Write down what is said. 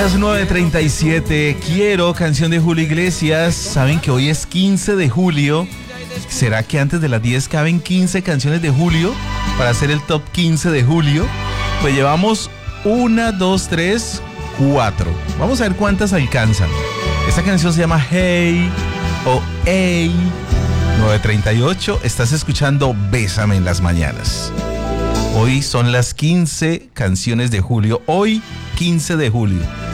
Las 9:37, quiero canción de Julio Iglesias. Saben que hoy es 15 de julio. ¿Será que antes de las 10 caben 15 canciones de Julio para hacer el top 15 de julio? Pues llevamos 1, 2, 3, 4. Vamos a ver cuántas alcanzan. Esta canción se llama Hey o Hey. 9:38, estás escuchando Bésame en las mañanas. Hoy son las 15 canciones de julio. Hoy, 15 de julio.